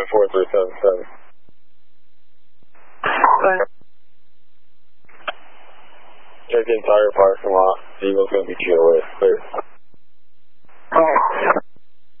4377. Go ahead. Check the entire parking lot. Eagle's going to be GOA. Clear.